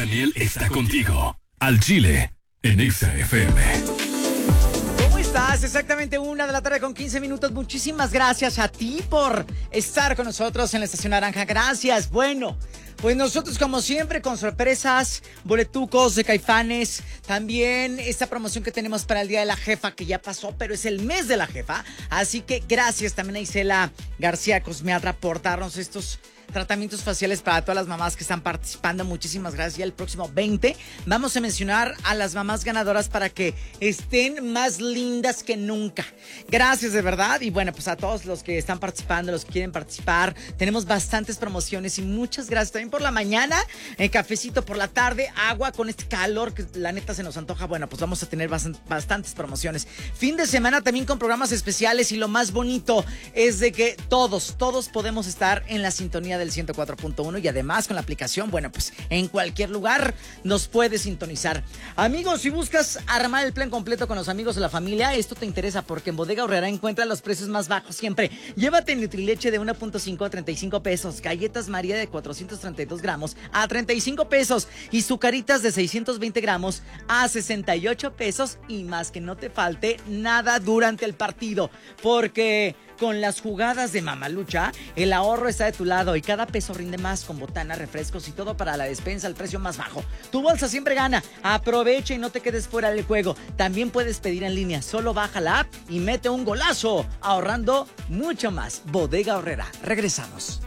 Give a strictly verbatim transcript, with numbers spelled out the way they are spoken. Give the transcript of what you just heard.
Daniel está contigo. Al Chile, en Exa F M. ¿Cómo estás? Exactamente una de la tarde con quince minutos. Muchísimas gracias a ti por estar con nosotros en la Estación Naranja. Gracias. Bueno, pues nosotros como siempre con sorpresas, boletucos de Caifanes, también esta promoción que tenemos para el Día de la Jefa que ya pasó, pero es el mes de la jefa. Así que gracias también a Isela García Cosmeatra por darnos estos tratamientos faciales para todas las mamás que están participando. Muchísimas gracias. Ya el próximo veinte vamos a mencionar a las mamás ganadoras para que estén más lindas que nunca. Gracias de verdad. Y bueno, pues a todos los que están participando, los que quieren participar, tenemos bastantes promociones y muchas gracias también por la mañana, eh, cafecito por la tarde, agua con este calor que la neta se nos antoja. Bueno, pues vamos a tener bast- bastantes promociones. Fin de semana también con programas especiales y lo más bonito es de que todos, todos podemos estar en la sintonía del ciento cuatro punto uno y además con la aplicación, bueno, pues en cualquier lugar nos puedes sintonizar. Amigos, si buscas armar el plan completo con los amigos de la familia, esto te interesa porque en Bodega Aurrerá encuentras los precios más bajos siempre. Llévate Nutrileche de uno punto cinco a treinta y cinco pesos, galletas María de cuatrocientos treinta y dos gramos a treinta y cinco pesos y Zucaritas de seiscientos veinte gramos a sesenta y ocho pesos y más que no te falte nada durante el partido, porque con las jugadas de Mamalucha, el ahorro está de tu lado y cada peso rinde más con botana, refrescos y todo para la despensa al precio más bajo. Tu bolsa siempre gana. Aprovecha y no te quedes fuera del juego. También puedes pedir en línea. Solo baja la app y mete un golazo, ahorrando mucho más. Bodega Aurrerá. Regresamos.